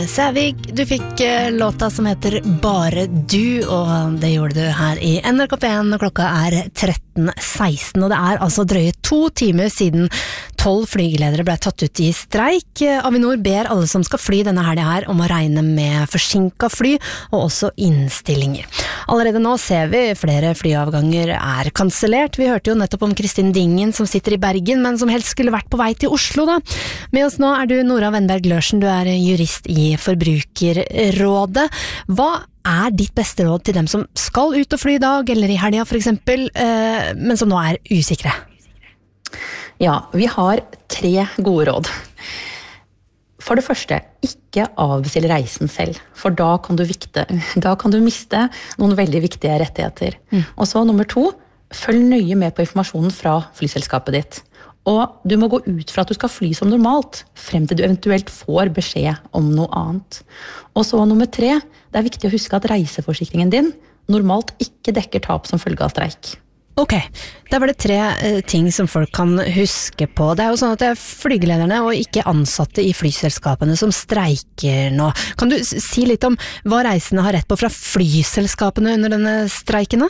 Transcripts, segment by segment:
Sævig, du fikk låta som heter Bare du, og det gjorde du her i NRK P1, og klokka 13:16, og det altså drøye 2 timer siden 12 flygeledere ble tatt ut i streik. Avinor ber alle som skal fly denne helgen her om å regne med forsinket fly, og også innstillinger. Allerede nå ser vi flere flyavganger kansellert. Vi hørte jo nettopp om Kristin Dingen som sitter i Bergen, men som helst skulle vært på vei til Oslo da. Med oss nå du Nora Wenberg Lørensen, du jurist i Forbrukerrådet. Hva ditt beste råd til dem som skal ut og fly i dag, eller i helgen for eksempel, men som nå usikre? Ja, vi har 3 gode råd. For det første, ikke avbestill reisen selv, for da kan du miste noen veldig viktige rettigheter. Og så nummer 2, følg nøye med på informasjonen fra flyselskapet ditt. Og du må gå ut fra at du skal fly som normalt, frem til du eventuelt får beskjed om noe annet. Og så nummer 3, det viktig å huske at reiseforsikringen din normalt ikke dekker tap som følge av streik. Ok, der var det 3 ting som folk kan huske på. Det jo sånn at det flygelederne og ikke ansatte i flyselskapene som streiker nå. Kan du si litt om hva reisende har rett på fra flyselskapene under denne streiken da?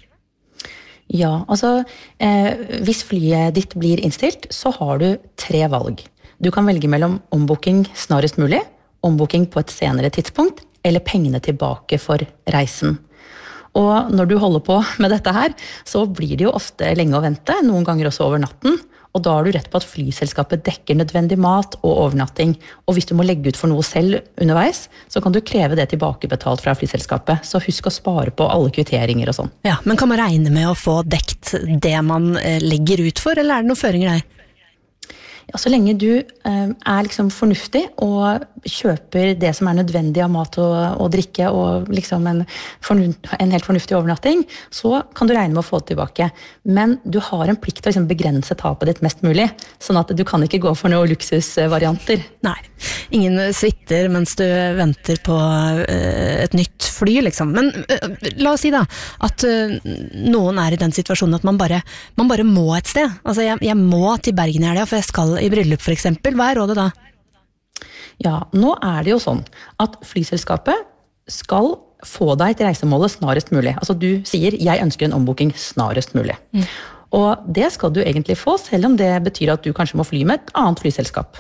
Ja, altså hvis flyet ditt blir innstilt, så har du 3 valg. Du kan velge mellom ombooking snarest mulig, ombooking på et senere tidspunkt, eller pengene tilbake for reisen. Og når du holder på med dette her, så blir det jo ofte lenge å vente, noen ganger også over natten, og da har du rett på at flyselskapet dekker nødvendig mat og overnatting. Og hvis du må legge ut for noe selv underveis, så kan du kreve det tilbakebetalt fra flyselskapet. Så husk å spare på alle kvitteringer og sånn. Ja, men kan man regne med å få dekt det man legger ut for, eller det noen føringer der? Ja, så lenge du liksom fornuftig og kjøper det som nødvendig av mat og drikke og liksom en helt fornuftig overnatting, så kan du regne med å få det tilbake. Men du har en plikt til å liksom begrense tapet ditt mest mulig, sånn at du kan ikke gå for noen luksusvarianter. Nei, ingen svitter mens du venter på et nytt fly, liksom. Men la oss si da, at noen i den situasjonen at man bare må et sted. Altså, jeg må til Bergen i helgen, for jeg skal i bryllup for eksempel. Hva rådet da? Ja, nå det jo sånn at flyselskapet skal få deg til reisemålet snarest mulig. Altså du sier, jeg ønsker en ombooking snarest mulig. Og det skal du egentlig få, selv om det betyr at du kanskje må fly med et annet flyselskap.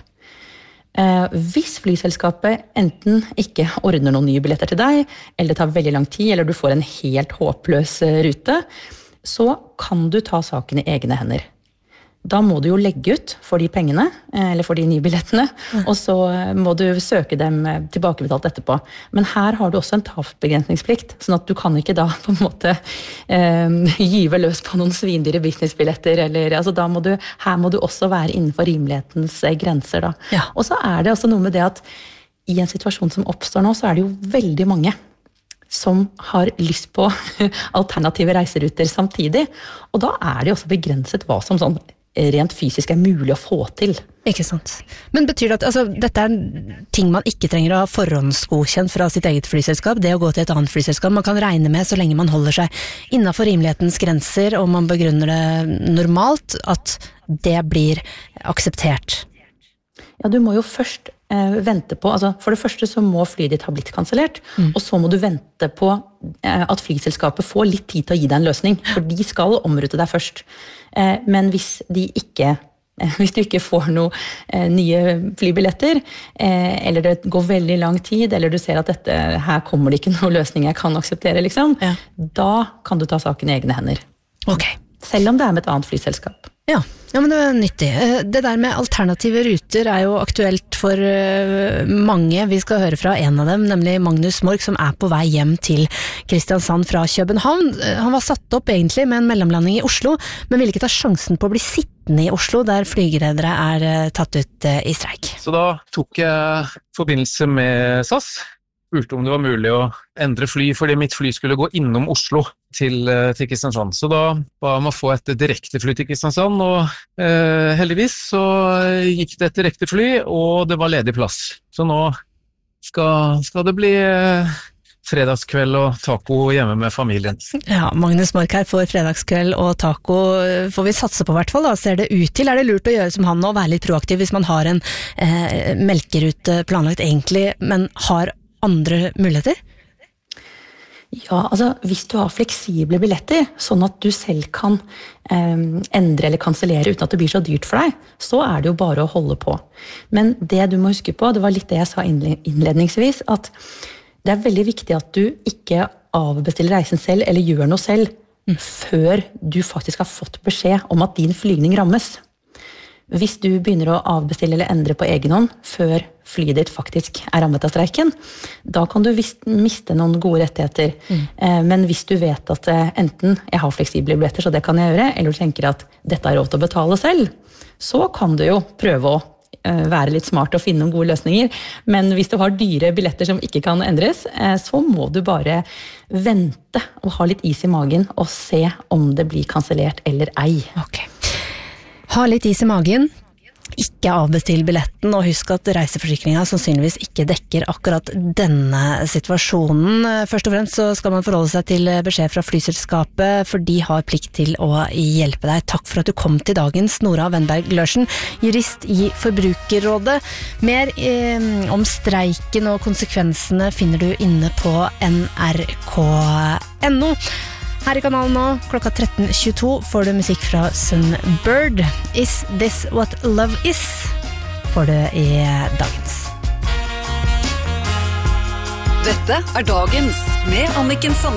Hvis flyselskapet enten ikke ordner noen nye billetter til deg, eller det tar veldig lang tid, eller du får en helt håpløs rute, så kan du ta saken i egne hender. Da må du jo legge ut for de pengene, eller for de nye billettene, og så må du søke dem tilbakebetalt etterpå. Men her har du også en tapsbegrensningsplikt, sånn at du kan ikke da på en måte gyve løs på noen svindyre businessbilletter, eller altså her må du også være innenfor rimelighetens grenser da. Ja. Og så det også noe med det at i en situasjon som oppstår nå, så det jo veldig mange som har lyst på alternative reiseruter samtidig, og da det også begrenset hva som sånn rent fysisk mulig å få til. Ikke sant. Men betyr det at altså, dette ting man ikke trenger å ha forhåndsgodkjent fra sitt eget flyselskap, det å gå til et annet flyselskap, man kan regne med så lenge man holder seg innenfor rimelighetens grenser, og man begrunner det normalt, at det blir akseptert? Ja, du må jo først vente på, altså for det første så må flyet ditt ha blitt kansellert, og så må du vente på at flyselskapet får litt tid til å gi deg en løsning, for de skal omrute deg først. Men hvis du ikke får noen nye flybilletter, eller det går veldig lang tid, eller du ser at her kommer det ikke noen løsning jeg kan akseptere, liksom, da kan du ta saken i egne hender. Ok. Selv om det med et annet flyselskap. Ja, men det nyttig. Det der med alternative ruter jo aktuelt for mange. Vi skal høre fra en av dem, nemlig Magnus Mork, som på vei hjem til Kristiansand fra København. Han var satt opp egentlig med en mellomlanding i Oslo, men ville ikke ta sjansen på å bli sittende i Oslo, der flygeledere tatt ut i streik. Så da tok jeg forbindelse med SAS, spurte om det var mulig å endre fly, fordi mitt fly skulle gå innom Oslo til Kristiansand. Så da ba jeg om å få et direkte fly til Kristiansand, og heldigvis så gikk det et direkte fly, og det var ledig plass. Så nå skal det bli fredagskveld og taco hjemme med familien. Ja, Magnus Mork her for fredagskveld og taco får vi satse på hvert fall da, ser det ut til. Er det lurt å gjøre som han og være litt proaktiv hvis man har en melkerute planlagt egentlig, men har andre muligheter? Ja, altså hvis du har fleksible billetter, sånn at du selv kan endre eller kansellere uten at det blir så dyrt for deg, så det jo bare å holde på. Men det du må huske på, det var litt det jeg sa innledningsvis, at det veldig viktig at du ikke avbestiller reisen selv eller gjør noe selv før du faktisk har fått beskjed om at din flygning rammes. Hvis du begynner å avbestille eller endre på egen hånd før flyet ditt faktisk rammet av streiken, da kan du miste noen gode rettigheter. Men hvis du vet at enten jeg har fleksible billetter, så det kan jeg gjøre, eller du tenker at dette råd til å betale selv, så kan du jo prøve å være litt smart og finne noen gode løsninger. Men hvis du har dyre billetter som ikke kan endres, så må du bare vente og ha litt is i magen og se om det blir kansellert eller ei. Ok. Ha litt is i magen, ikke avbestill billetten, og husk at reiseforsikringen sannsynligvis ikke dekker akkurat denne situasjonen. Først og fremst så skal man forholde seg til beskjed fra flyselskapet, for de har plikt til å hjelpe deg. Takk for at du kom til dagens, Nora Wenberg Lørensen, jurist i Forbrukerrådet. Mer om streiken og konsekvensene finner du inne på nrk.no. Her i kanalen nå, klokka 13.22, får du musikk fra Sunbird. Is This What Love Is? Får du i dagens. Dette Dagens med Anniken Sand.